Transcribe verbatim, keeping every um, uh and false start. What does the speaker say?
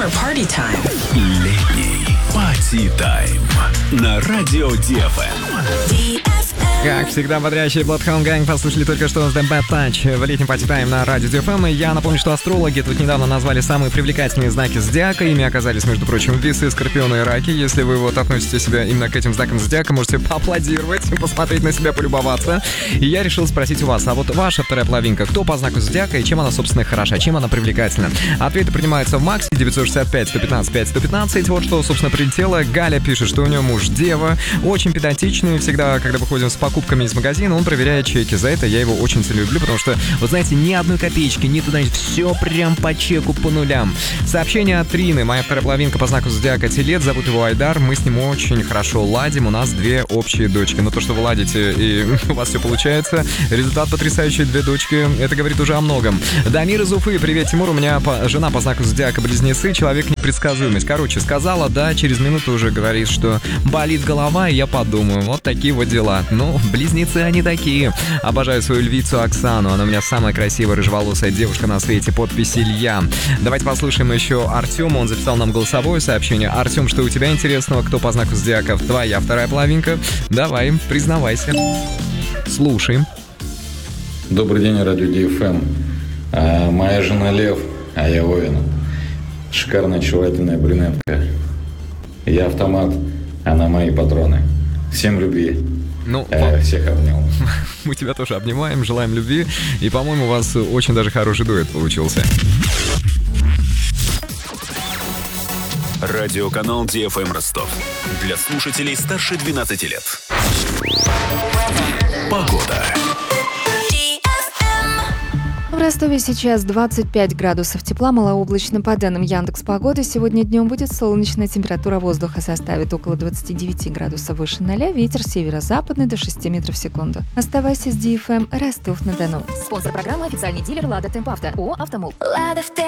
Summer Party Time. Летний пати-тайм на радио ди эф эм. Как всегда, бодрящий Bloodhound Gang послушали только что The Bad Touch в летнем пати-тайм на радио ди эф эм. И я напомню, что астрологи тут недавно назвали самые привлекательные знаки зодиака. Ими оказались, между прочим, весы, скорпионы и раки. Если вы вот относите себя именно к этим знакам зодиака, можете поаплодировать, посмотреть на себя, полюбоваться. И я решил спросить у вас, а вот ваша вторая половинка, кто по знаку зодиака и чем она, собственно, хороша, чем она привлекательна? Ответы принимаются в Максе девятьсот шестьдесят пять сто пятнадцать пять сто пятнадцать. Вот что, собственно, прилетело. Галя пишет, что у нее муж Дева, очень педантичный. Всегда, когда выходим с покупками из магазина, он проверяет чеки. За это я его очень сильно люблю, потому что, вот знаете, ни одной копеечки, ни туда, все прям по чеку, по нулям. Сообщение от Трины. Моя вторая половинка по знаку зодиака Телец, зовут его Айдар. Мы с ним очень хорошо ладим, у нас две общие дочки. Но то, что вы ладите и у вас все получается, результат потрясающий, две дочки, это говорит уже о многом. Дамир из Уфы, привет, Тимур, у меня по... жена по знаку зодиака Близнецы, человек непредсказуемость. Короче, сказала, да, через минуту уже говорит, что болит голова, и я подумаю, вот такие вот дела. Ну, близнецы они такие. Обожаю свою львицу Оксану, она у меня самая красивая рыжеволосая девушка на свете, подпись Илья. Давайте послушаем еще Артема, он записал нам голосовое сообщение. Артем, что у тебя интересного, кто по знаку зодиака твоя вторая половинка? Давай, признавайся. Слушаем. Добрый день, радио ди эф эм. А, моя жена Лев, а я Овен. Шикарная, очаровательная брюнетка. Я автомат, она мои патроны. Всем любви. Ну, э, всех обнял. Мы тебя тоже обнимаем, желаем любви. И, по-моему, у вас очень даже хороший дуэт получился. Радиоканал ди эф эм Ростов. Для слушателей старше двенадцати лет. Погода. В Ростове сейчас двадцать пять градусов тепла, малооблачно. По данным Яндекс.Погоды, сегодня днем будет солнечная, температура воздуха составит около двадцать девять градусов выше ноля, ветер северо-западный до шести метров в секунду. Оставайся с ди эф эм, Ростов-на-Дону. Спонсор программы — официальный дилер «Лада Темпавто» ООО «Автомол».